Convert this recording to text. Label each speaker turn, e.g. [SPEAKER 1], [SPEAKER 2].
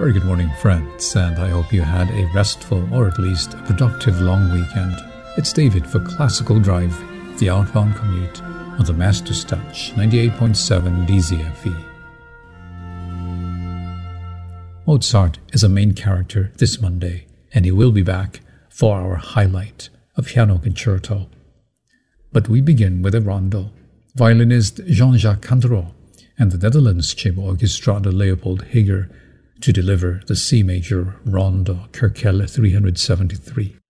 [SPEAKER 1] Very good morning, friends, and I hope you had a restful or at least a productive long weekend. It's David for Classical Drive, the outbound commute on the Master's Touch 98.7 DZFE. Mozart is a main character this Monday, and he will be back for our highlight, a piano concerto. But we begin with a rondo. Violinist Jean-Jacques Cantereau and the Netherlands Chamber Orchestra under Leopold Heger to deliver the C major Rondo Kerkel 373.